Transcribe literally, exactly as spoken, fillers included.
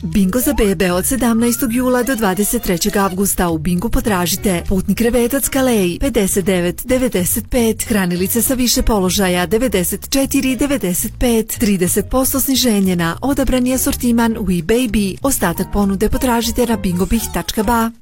Bingo za bebe od sedamnaestog jula do dvadeset trećeg avgusta. U Bingu potražite putni krevetac Calais pedeset devet devedeset pet, hranilice sa više položaja devedeset četiri devedeset pet, trideset posto sniženje na odabrani asortiman We Baby. Ostatak ponude potražite na bingobih tačka ba.